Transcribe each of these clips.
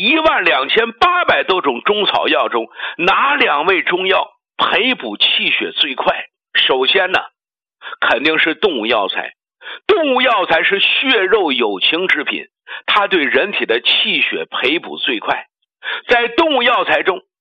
12800多种中草药中，哪2味中药培补气血最快？首先呢，肯定是动物药材。动物药材是血肉有情之品，它对人体的气血培补最快。在动物药材中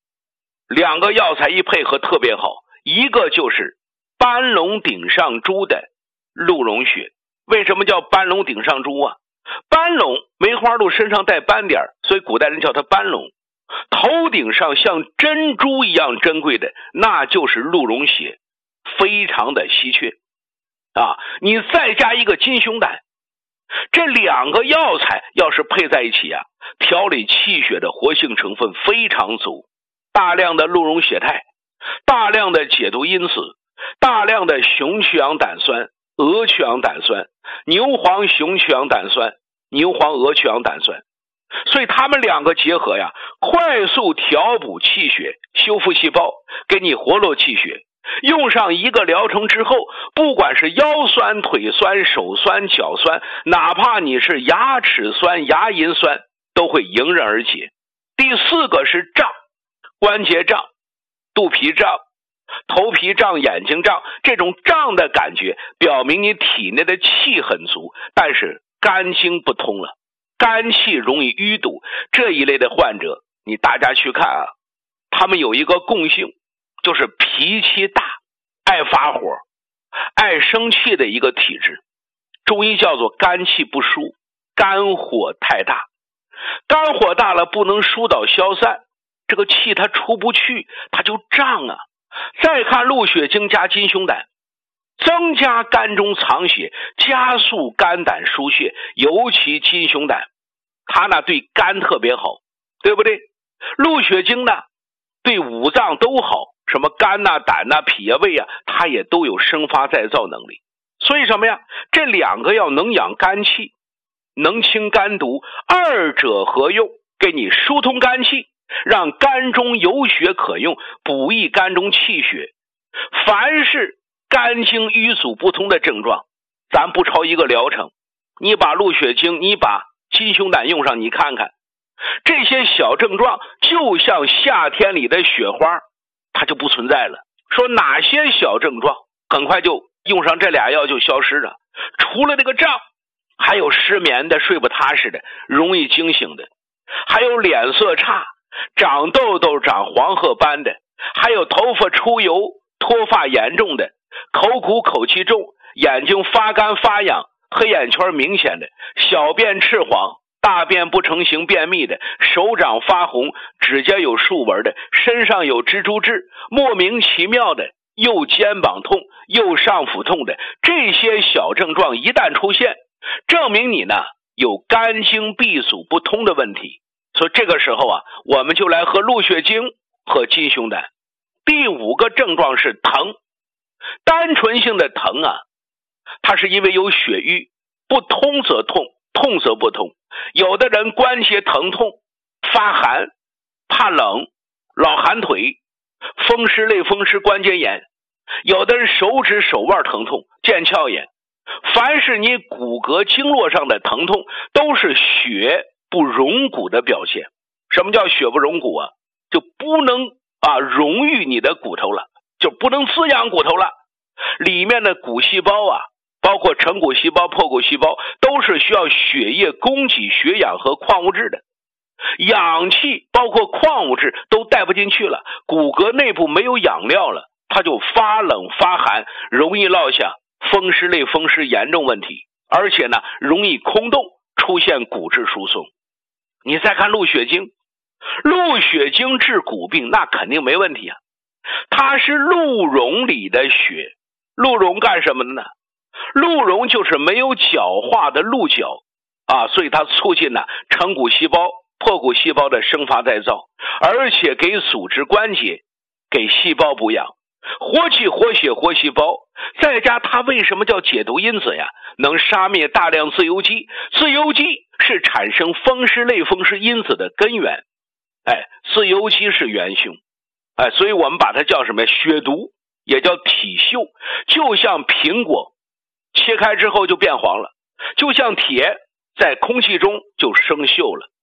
，2个药材一配合特别好，一个就是斑龙顶上珠的鹿茸血。为什么叫斑龙顶上珠啊？斑龙梅花鹿身上带斑点，所以古代人叫它斑龙。头顶上像珍珠一样珍贵的，那就是鹿茸血，非常的稀缺啊！你再加一个金熊胆，这2个药材要是配在一起啊，调理气血的活性成分非常足，大量的鹿茸血肽，大量的解毒因子，大量的雄曲氧胆酸、鹅曲氧胆酸、牛黄雄曲氧胆酸、牛黄鹅曲氧胆酸，所以它们2个结合呀，快速调补气血，修复细胞，给你活络气血。用上1个疗程之后，不管是腰酸、腿酸、手酸、脚酸，哪怕你是牙齿酸、牙龈酸，都会迎刃而解。第4个是胀，关节胀、肚皮胀、头皮胀、眼睛胀，这种胀的感觉表明你体内的气很足，但是肝经不通了，肝气容易淤堵。这一类的患者，大家去看啊，他们有一个共性，就是脾气大，爱发火，爱生气的一个体质。中医叫做肝气不舒，肝火太大。肝火大了不能疏导消散，这个气它出不去，它就胀啊。再看鹿血精加金熊胆，增加肝中藏血，加速肝胆疏泄，尤其金熊胆，它呢对肝特别好，对不对？鹿血精呢对五脏都好，什么肝啊、胆啊、脾啊、胃啊，它也都有生发再造能力。所以什么呀？这2个要能养肝气，能清肝毒，二者合用，给你疏通肝气，让肝中有血可用，补益肝中气血。凡是肝经淤阻不通的症状，咱不超1个疗程，你把鹿血精，你把金熊胆用上，你看看这些小症状就像夏天里的雪花，它就不存在了。说哪些小症状很快就用上这2药就消失了？除了这个胀，还有失眠的、睡不踏实的、容易惊醒的，还有脸色差、长痘痘、长黄褐斑的，还有头发出油、脱发严重的，口苦口气重，眼睛发干发痒，黑眼圈明显的，小便赤黄，大便不成形便秘的，手掌发红，指甲有竖纹的，身上有蜘蛛痣，莫名其妙的，右肩膀痛，右上腹痛的，这些小症状一旦出现，证明你呢有肝经闭阻不通的问题。所以这个时候啊，我们就来喝鹿血精和金熊胆。第5个症状是疼，单纯性的疼啊，它是因为有血瘀，不通则痛，痛则不通。有的人关节疼痛、发寒、怕冷、老寒腿、风湿类风湿关节炎，有的人手指手腕疼痛、腱鞘炎。凡是你骨骼经络上的疼痛，都是血不容骨的表现。什么叫血不容骨啊？就不能溶育你的骨头了，就不能滋养骨头了。里面的骨细胞啊，包括成骨细胞、破骨细胞，都是需要血液供给血氧和矿物质的。氧气包括矿物质都带不进去了，骨骼内部没有养料了，它就发冷发寒，容易落下风湿类风湿严重问题，而且呢容易空洞，出现骨质疏松。你再看鹿血精，鹿血精治骨病那肯定没问题啊，它是鹿茸里的血。鹿茸干什么的呢？鹿茸就是没有角化的鹿角所以它促进成骨细胞、破骨细胞的生发再造，而且给组织关节、给细胞补养，活气活血活细胞。再加它为什么叫解毒因子呀？能杀灭大量自由基，自由基是产生风湿类风湿因子的根源，自由基是元凶，所以我们把它叫什么？血毒，也叫体锈。就像苹果切开之后就变黄了，就像铁在空气中就生锈了。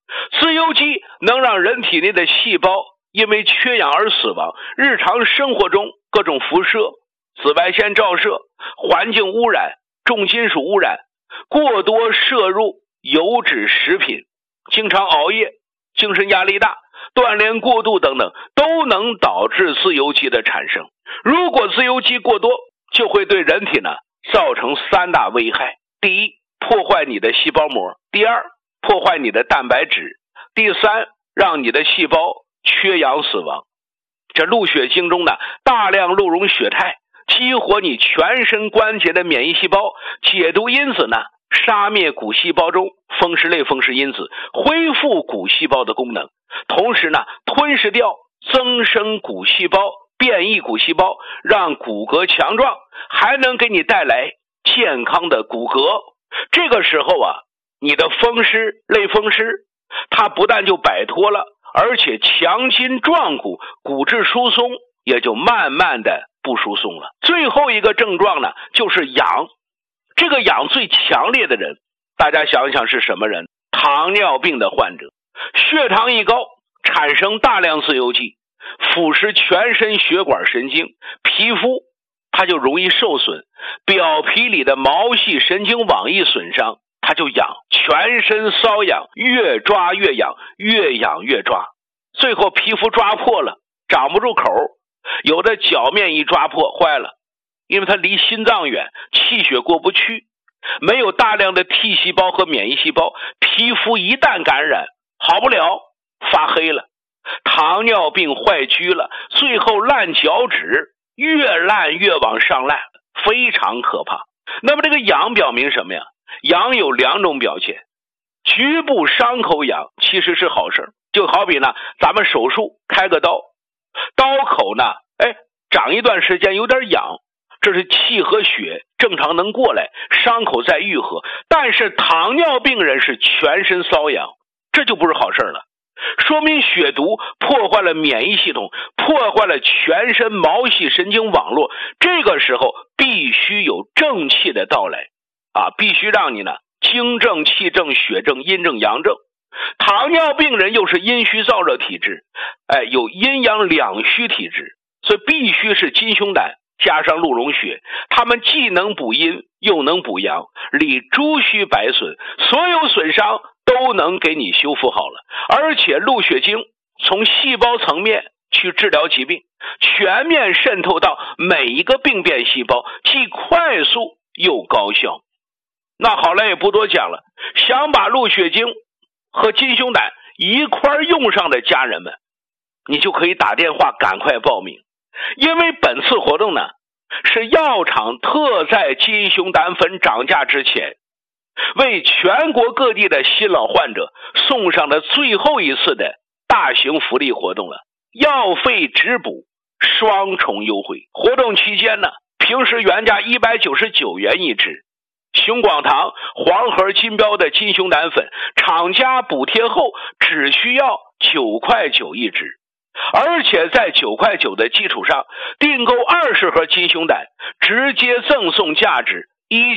自由基能让人体内的细胞因为缺氧而死亡。日常生活中各种辐射、紫外线照射、环境污染、重金属污染、过多摄入油脂食品、经常熬夜、精神压力大、锻炼过度等等，都能导致自由基的产生。如果自由基过多，就会对人体呢造成3大危害。第一，破坏你的细胞膜；第二，破坏你的蛋白质；第三，让你的细胞缺氧死亡。这鹿血精中呢，大量鹿茸血肽激活你全身关节的免疫细胞，解毒因子呢杀灭骨细胞中风湿类风湿因子，恢复骨细胞的功能，同时呢吞噬掉增生骨细胞、变异骨细胞，让骨骼强壮，还能给你带来健康的骨骼。这个时候啊，你的风湿类风湿它不但就摆脱了，而且强筋壮骨，骨质疏松也就慢慢的不疏松了。最后一个症状呢就是痒。这个痒最强烈的人，大家想一想是什么人？糖尿病的患者。血糖一高，产生大量自由基，腐蚀全身血管神经，皮肤它就容易受损，表皮里的毛细神经网一损伤，它就痒，全身瘙痒，越抓越痒，越痒越抓，最后皮肤抓破了，长不住口，有的脚面一抓破坏了，因为它离心脏远，气血过不去，没有大量的 T 细胞和免疫细胞，皮肤一旦感染好不了，发黑了，糖尿病坏疽了，最后烂脚趾，越烂越往上烂，非常可怕。那么这个痒表明什么呀？痒有2种表现。局部伤口痒其实是好事，就好比呢咱们手术开个刀，刀口呢长一段时间有点痒，这是气和血正常能过来，伤口在愈合。但是糖尿病人是全身瘙痒，这就不是好事了，说明血毒破坏了免疫系统，破坏了全身毛细神经网络。这个时候必须有正气的到来必须让你呢精正、气正、血正、阴正、阳正。糖尿病人又是阴虚燥热体质，有阴阳两虚体质，所以必须是金熊胆加上鹿茸血，他们既能补阴又能补阳，理诸虚百损，所有损伤都能给你修复好了。而且鹿血精从细胞层面去治疗疾病，全面渗透到每一个病变细胞，既快速又高效。那好了，也不多讲了，想把鹿血精和金熊胆一块用上的家人们，你就可以打电话赶快报名。因为本次活动呢是药厂特在金熊胆粉涨价之前，为全国各地的新老患者送上的最后一次的大型福利活动了，药费直补，双重优惠。活动期间呢，平时原价199元一支，熊广堂黄盒金标的金熊胆粉，厂家补贴后只需要9块9一支，而且在9块9的基础上，订购20盒金熊胆，直接赠送价值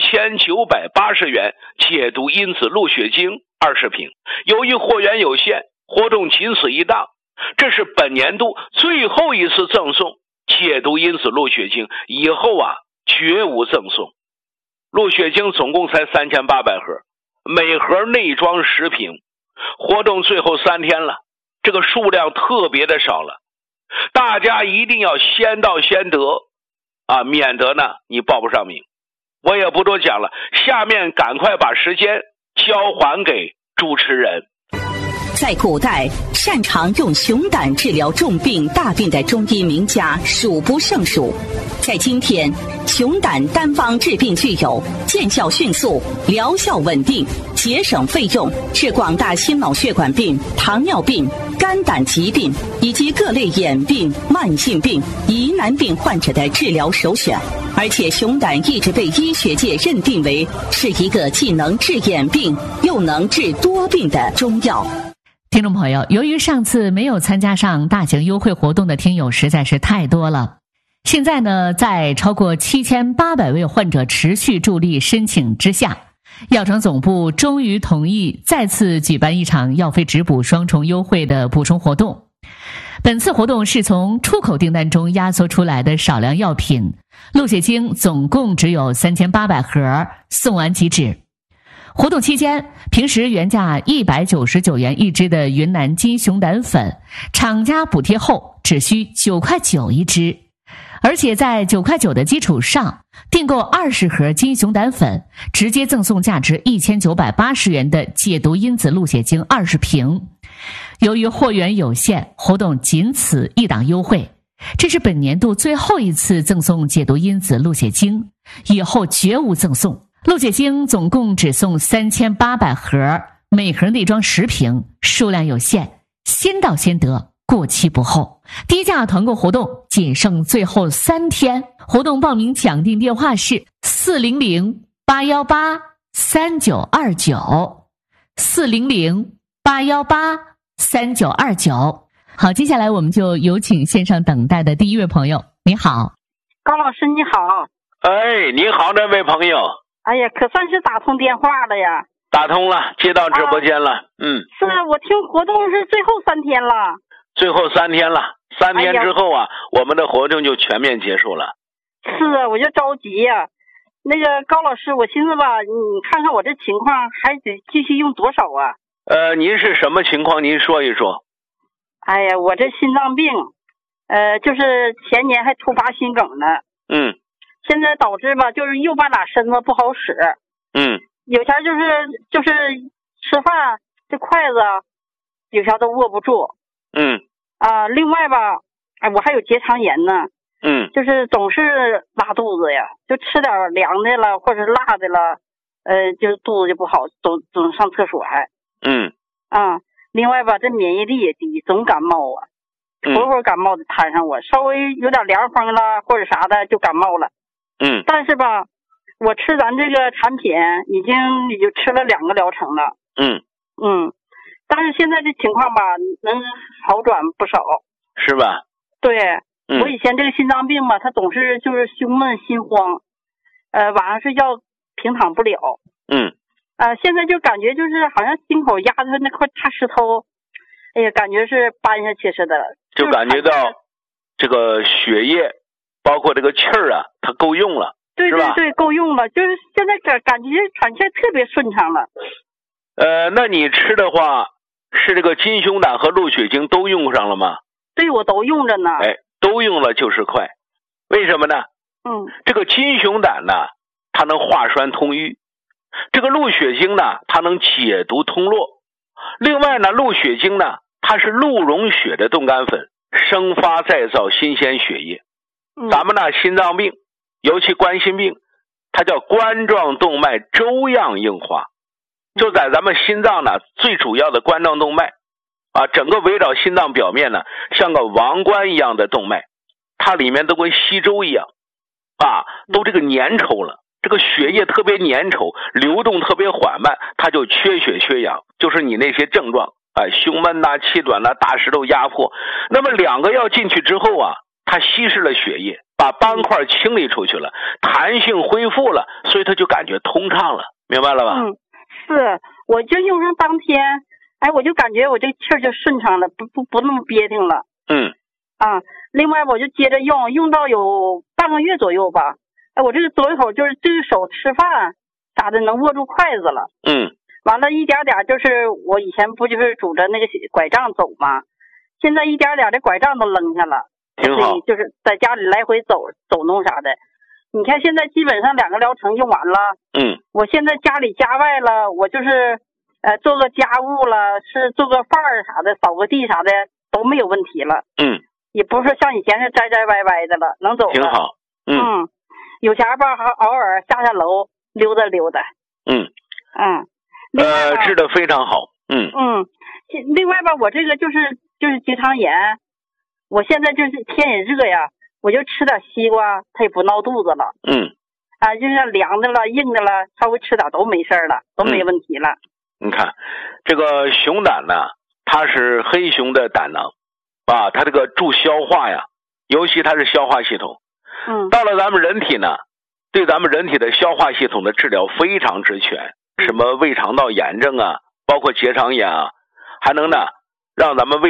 1980元解毒因子鹿血精20瓶。由于货源有限，活动仅此一档，这是本年度最后一次赠送解毒因子鹿血精，以后绝无赠送。鹿血精总共才3800盒，每盒内装10瓶，活动最后3天了，这个数量特别的少了，大家一定要先到先得免得呢你报不上名。我也不多讲了，下面赶快把时间交还给主持人。 在古代，擅长用熊胆治疗重病大病的中医名家数不胜数。在今天，熊胆单方治病具有见效迅速、疗效稳定、节省费用，是广大心脑血管病、糖尿病、肝胆疾病以及各类眼病、慢性病、疑难病患者的治疗首选。而且熊胆一直被医学界认定为是一个既能治眼病又能治多病的中药。 听众朋友，由于上次没有参加上大型优惠活动的听友实在是太多了，现在呢，在超过7800位患者持续助力申请之下， 药厂总部终于同意再次举办一场药费直补双重优惠的补充活动。本次活动是从出口订单中压缩出来的少量药品，鹿血清总共只有3800盒，送完即止。活动期间，平时原价199元一支的云南金熊胆粉，厂家补贴后只需9.9块一支，而且在9.9块的基础上，订购20盒金熊胆粉，直接赠送价值1980元的解毒因子鹿血清20瓶。由于货源有限，活动仅此一档优惠，这是本年度最后一次赠送解毒因子鹿血清，以后绝无赠送。鹿血清总共只送3800盒，每盒内装10瓶，数量有限，先到先得，过期不候。低价团购活动仅剩最后3天，活动报名抢订电话是400-818-3929，400-818-3929。好，接下来我们就有请线上等待的第一位朋友。你好， 高老师你好。 哎，你好，这位朋友。 哎呀，可算是打通电话了呀。 打通了，接到直播间了。 是我听活动是最后3天了。 最后3天了，3天之后啊，我们的活动就全面结束了。 是啊，我就着急呀。那个高老师，我寻思吧，你看看我这情况还得继续用多少啊？ 您是什么情况？您说一说。 哎呀，我这心脏病，就是前年还突发心梗呢。现在导致吧，就是右半拉身子不好使。有前就是吃饭这筷子有前都握不住。另外吧，我还有结肠炎呢。就是总是拉肚子呀，就吃点凉的了或者辣的了，就肚子就不好，总上厕所还。另外吧，这免疫力也低，总感冒啊，会儿感冒的摊上我，稍微有点凉风了或者啥的就感冒了。但是吧，我吃咱这个产品已经吃了2个疗程了。但是现在这情况吧，能好转不少。 是吧？ 对。我以前这个心脏病嘛，它总是就是胸闷心慌，晚上睡觉平躺不了。现在就感觉就是好像心口压着那块大石头，哎呀，感觉是搬下去似的。 就感觉到这个血液，包括这个气儿啊，它够用了。 对对对，够用了，就是现在感觉喘气特别顺畅了。 那你吃的话，是这个金熊胆和鹿血清都用上了吗？ 对，我都用着呢。 都用了就是快，为什么呢？这个金熊胆呢，它能化栓通瘀；这个鹿血清呢，它能解毒通络。另外呢，鹿血清呢，它是鹿茸血的冻干粉，生发再造新鲜血液。咱们呢，心脏病，尤其冠心病，它叫冠状动脉粥样硬化，就在咱们心脏呢最主要的冠状动脉。整个围绕心脏表面呢，像个王冠一样的动脉，它里面都跟稀粥一样，都这个粘稠了，这个血液特别粘稠，流动特别缓慢，它就缺血缺氧，就是你那些症状，胸闷呐、气短呐、大石头压迫。那么2个药进去之后啊，它稀释了血液，把斑块清理出去了，弹性恢复了，所以它就感觉通畅了，明白了吧？ 是，我就用上当天。我就感觉我这气儿就顺畅了，不那么憋挺了。另外我就接着用到有半个月左右吧。我这个左手就是这个手吃饭啥的能握住筷子了。完了一点点，就是我以前不就是拄着那个拐杖走吗？现在一点点的拐杖都扔下了， 挺好。 就是在家里来回走弄啥的。你看现在基本上2个疗程用完了。我现在家里家外了，我就是做个家务了，是做个饭啥的，扫个地啥的都没有问题了。也不是说像以前是栽栽歪歪的了，能走了。 挺好。 有前吧还偶尔下楼溜达溜达。 治得非常好。 另外吧，我这个就是结肠炎，我现在就是天也热呀，我就吃点西瓜，它也不闹肚子了。就像凉的了、硬的了，稍微吃点都没事了，都没问题了。 你看，这个熊胆呢，它是黑熊的胆囊，它这个助消化呀，尤其它是消化系统。到了咱们人体呢，对咱们人体的消化系统的治疗非常之全。 什么胃肠道炎症啊，包括结肠炎啊，还能呢让咱们胃